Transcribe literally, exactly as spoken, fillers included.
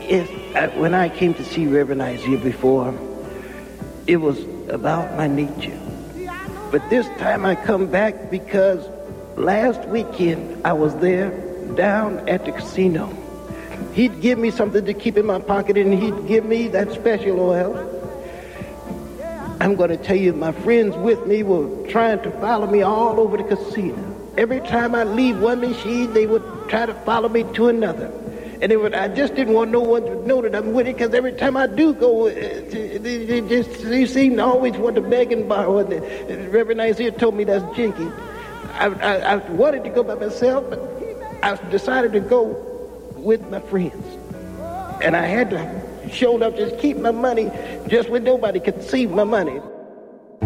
Yes, I, when I came to see Reverend Isaiah before, it was about my nature. But this time I come back because last weekend I was there down at the casino. He'd give me something to keep in my pocket, and he'd give me that special oil. I'm going to tell you, my friends with me were trying to follow me all over the casino. Every time I leave one machine, they would try to follow me to another. And they would, I just didn't want no one to know that I'm with it, because every time I do go, uh, they, they just they seem to always want to beg and borrow. And the, Reverend Isaiah told me that's jinky. I, I, I wanted to go by myself, but I decided to go with my friends. And I had to show up, just keep my money just when nobody could see my money.